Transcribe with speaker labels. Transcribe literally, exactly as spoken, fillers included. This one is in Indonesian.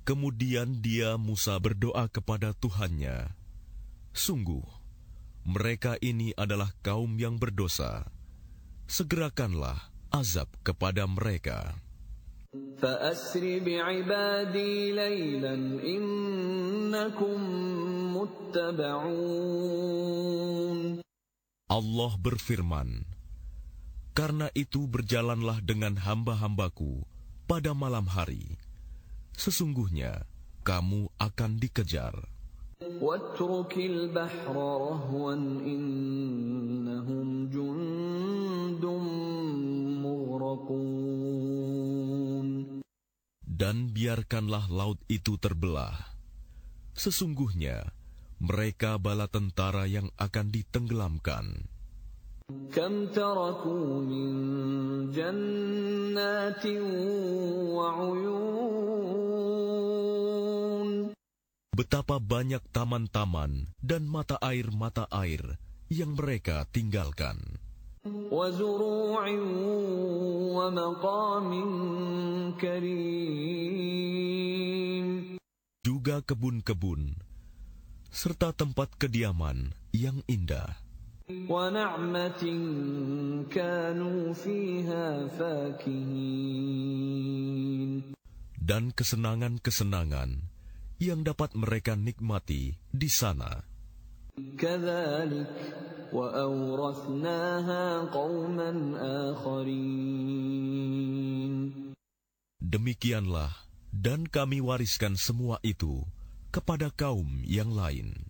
Speaker 1: Kemudian dia Musa berdoa kepada Tuhannya, "Sungguh, mereka ini adalah kaum yang berdosa. Segerakanlah azab kepada mereka."
Speaker 2: فَأَسْرِ بِعِبَادِي لَيْلًا إِنَّكُمْ مُتَّبَعُونَ.
Speaker 1: Allah berfirman, "Karena itu berjalanlah dengan hamba-hambaku pada malam hari. Sesungguhnya kamu akan dikejar."
Speaker 2: وَاتْرُكِ الْبَحْرَ رَهْوًا إِنَّهُمْ جُندٌ مُغْرَقُونَ.
Speaker 1: Dan biarkanlah laut itu terbelah. Sesungguhnya mereka bala tentara yang akan ditenggelamkan.
Speaker 2: كَمْ تَرَكُوا مِنْ جَنَّاتٍ وَعُيُونٍ.
Speaker 1: Betapa banyak taman-taman dan mata air-mata air yang mereka tinggalkan.
Speaker 2: وَزُرُوعٍ وَمَقَامٍ كَرِيمٍ.
Speaker 1: Juga kebun-kebun, serta tempat kediaman yang indah.
Speaker 2: وَنَعْمَةٍ كَانُوا فِيهَا فَاكِهِينَ.
Speaker 1: Dan kesenangan-kesenangan yang dapat mereka nikmati di sana.
Speaker 2: كَذَلِكَ وَأَوْرَثْنَاهَا قَوْمًا آخَرِينَ.
Speaker 1: Demikianlah, dan kami wariskan semua itu kepada kaum yang lain.